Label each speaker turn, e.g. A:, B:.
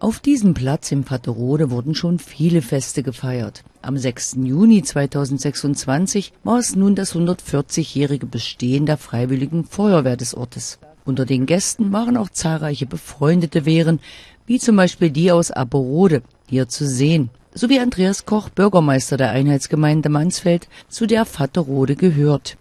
A: Auf diesem Platz im Vaterode wurden schon viele Feste gefeiert. Am 6. Juni 2026 war es nun das 140-jährige Bestehen der Freiwilligen Feuerwehr des Ortes. Unter den Gästen waren auch zahlreiche befreundete Wehren, wie zum Beispiel die aus Aperode, hier zu sehen, sowie Andreas Koch, Bürgermeister der Einheitsgemeinde Mansfeld, zu der Vaterode gehört.